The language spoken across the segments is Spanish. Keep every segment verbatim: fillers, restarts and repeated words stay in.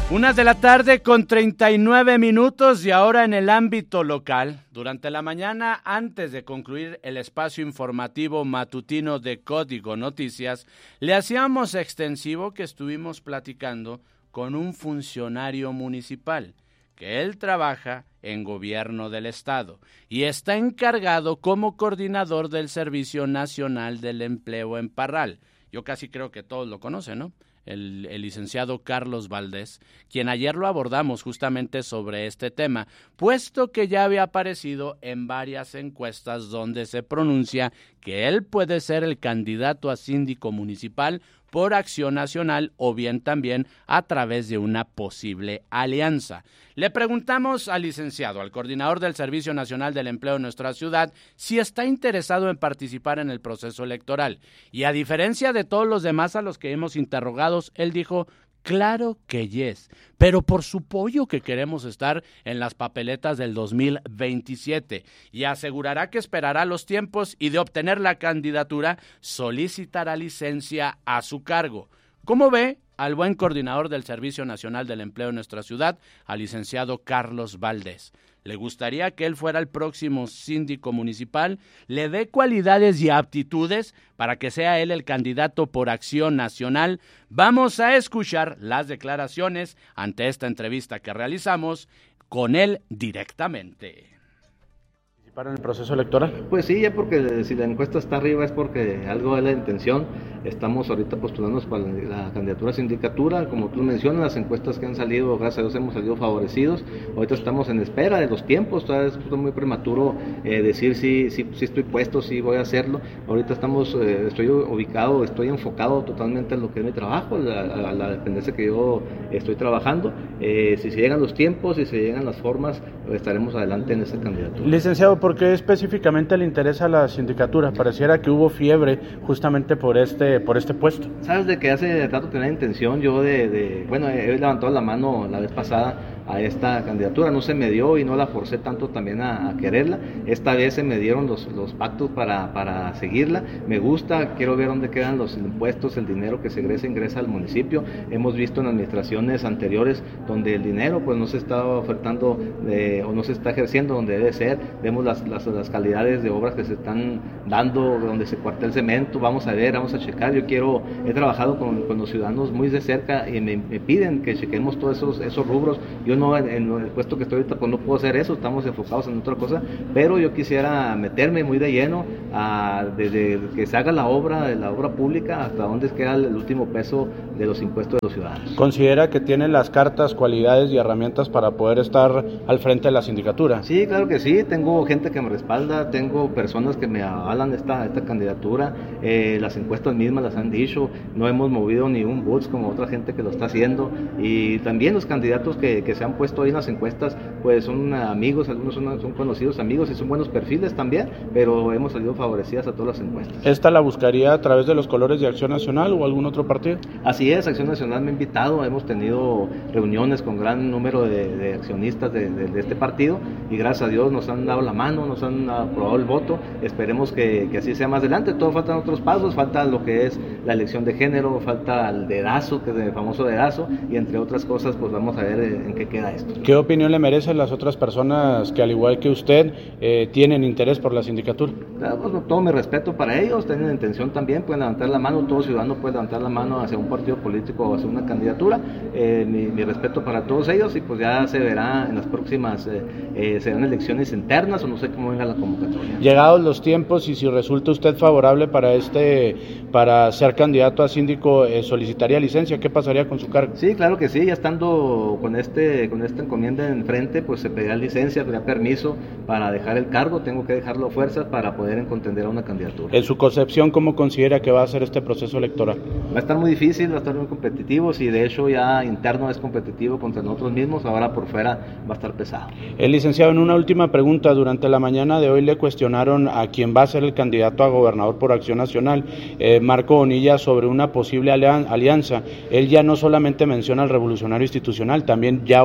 Unas de la tarde con treinta y nueve minutos y ahora en el ámbito local. Durante la mañana, antes de concluir el espacio informativo matutino de Código Noticias, le hacíamos extensivo que estuvimos platicando con un funcionario municipal, que él trabaja en gobierno del estado y está encargado como coordinador del Servicio Nacional del Empleo en Parral. Yo casi creo que todos lo conocen, ¿no? El, el licenciado Carlos Valdés, quien ayer lo abordamos justamente sobre este tema, puesto que ya había aparecido en varias encuestas donde se pronuncia que él puede ser el candidato a síndico municipal por Acción Nacional o bien también a través de una posible alianza. Le preguntamos al licenciado, al coordinador del Servicio Nacional del Empleo de nuestra ciudad, si está interesado en participar en el proceso electoral. Y a diferencia de todos los demás a los que hemos interrogado, él dijo, claro que yes, pero por su pollo que queremos estar en las papeletas del dos mil veintisiete y asegurará que esperará los tiempos y de obtener la candidatura solicitará licencia a su cargo. ¿Cómo ve al buen coordinador del Servicio Nacional del Empleo en nuestra ciudad, al licenciado Carlos Valdés? ¿Le gustaría que él fuera el próximo síndico municipal? ¿Le dé cualidades y aptitudes para que sea él el candidato por Acción Nacional? Vamos a escuchar las declaraciones ante esta entrevista que realizamos con él directamente. ¿Para el proceso electoral? Pues sí, ya porque si la encuesta está arriba es porque algo es la intención. Estamos ahorita postulándonos para la candidatura a sindicatura, como tú mencionas, las encuestas que han salido, gracias a Dios hemos salido favorecidos. Ahorita estamos en espera de los tiempos, todavía es muy prematuro eh, decir si, si, si estoy puesto, si voy a hacerlo. Ahorita estamos, eh, estoy ubicado, estoy enfocado totalmente en lo que es mi trabajo, a, a la dependencia que yo estoy trabajando. Eh, si se llegan los tiempos, si se llegan las formas, estaremos adelante en esa candidatura. Licenciado, ¿por qué específicamente le interesa la sindicatura? Pareciera que hubo fiebre justamente por este por este puesto. Sabes de que hace rato tenía intención yo de, de bueno, he levantado la mano la vez pasada a esta candidatura, no se me dio y no la forcé tanto también a, a quererla. Esta vez se me dieron los, los pactos para, para seguirla. Me gusta, quiero ver dónde quedan los impuestos, el dinero que se egresa, ingresa al municipio. Hemos visto en administraciones anteriores donde el dinero pues no se está ofertando de, o no se está ejerciendo donde debe ser. Vemos las, las, las calidades de obras que se están dando, donde se cuartea el cemento. Vamos a ver, vamos a checar. Yo quiero, he trabajado con, con los ciudadanos muy de cerca y me, me piden que chequemos todos esos, esos rubros. Yo no, en, en el puesto que estoy ahorita, pues no puedo hacer eso, estamos enfocados en otra cosa, pero yo quisiera meterme muy de lleno a, desde que se haga la obra, de la obra pública, hasta donde queda el último peso de los impuestos de los ciudadanos. ¿Considera que tiene las cartas, cualidades y herramientas para poder estar al frente de la sindicatura? Sí, claro que sí, tengo gente que me respalda, tengo personas que me avalan esta, esta candidatura, eh, las encuestas mismas las han dicho, no hemos movido ni un voto como otra gente que lo está haciendo, y también los candidatos que, que se han puesto ahí en las encuestas, pues son amigos, algunos son, son conocidos amigos y son buenos perfiles también, pero hemos salido favorecidas a todas las encuestas. ¿Esta la buscaría a través de los colores de Acción Nacional o algún otro partido? Así es, Acción Nacional me ha invitado, hemos tenido reuniones con gran número de, de accionistas de, de, de este partido y gracias a Dios nos han dado la mano, nos han aprobado el voto, esperemos que, que así sea más adelante. Todo faltan otros pasos, falta lo que es la elección de género, falta el dedazo, que es el famoso dedazo, y entre otras cosas pues vamos a ver en qué queda esto. ¿Qué opinión le merecen las otras personas que al igual que usted eh, tienen interés por la sindicatura? Claro, pues, todo mi respeto para ellos, tienen intención también, pueden levantar la mano, todo ciudadano puede levantar la mano hacia un partido político o hacia una candidatura, eh, mi, mi respeto para todos ellos y pues ya se verá en las próximas, eh, eh, serán elecciones internas o no sé cómo venga la convocatoria. Llegados los tiempos y si resulta usted favorable para este, para ser candidato a síndico, eh, solicitaría licencia, ¿qué pasaría con su cargo? Sí, claro que sí, ya estando con este, con esta encomienda enfrente, pues se pedirá licencia, pedirá permiso para dejar el cargo, tengo que dejarlo a fuerzas para poder contender a una candidatura. En su concepción, ¿cómo considera que va a ser este proceso electoral? Va a estar muy difícil, va a estar muy competitivo, y de hecho ya interno es competitivo contra nosotros mismos, ahora por fuera va a estar pesado. El licenciado, en una última pregunta, durante la mañana de hoy le cuestionaron a quien va a ser el candidato a gobernador por Acción Nacional, eh, Marco Bonilla, sobre una posible alianza. Él ya no solamente menciona al Revolucionario Institucional, también ya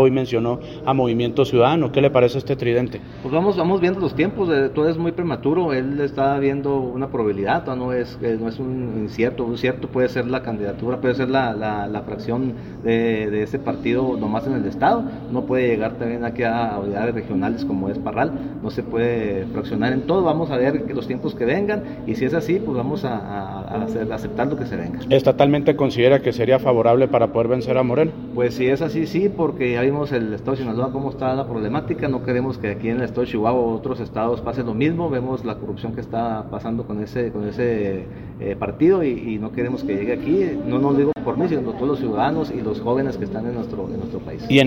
hoy mencionó a Movimiento Ciudadano. ¿Qué le parece este tridente? Pues vamos, vamos viendo los tiempos, eh, todo es muy prematuro, él está viendo una probabilidad, no es, eh, no es un incierto, un cierto puede ser la candidatura, puede ser la, la, la fracción de, de ese partido nomás en el estado, no puede llegar también aquí a unidades regionales como es Parral, no se puede fraccionar en todo, vamos a ver los tiempos que vengan y si es así, pues vamos a, a, a, hacer, a aceptar lo que se venga. ¿Estatalmente considera que sería favorable para poder vencer a Moreno? Pues si es así, sí, porque ya vimos el estado de Sinaloa cómo está la problemática, no queremos que aquí en el estado de Chihuahua o otros estados pase lo mismo, vemos la corrupción que está pasando con ese con ese eh, partido y, y no queremos que llegue aquí, no nos digo por mí, sino por todos los ciudadanos y los jóvenes que están en nuestro, en nuestro país. Y en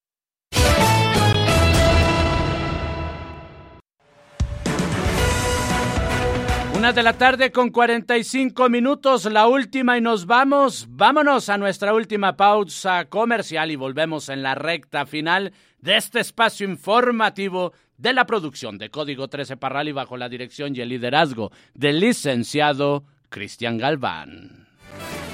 Una de la tarde con cuarenta y cinco minutos, la última y nos vamos, vámonos a nuestra última pausa comercial y volvemos en la recta final de este espacio informativo de la producción de Código trece Parral y bajo la dirección y el liderazgo del licenciado Cristian Galván.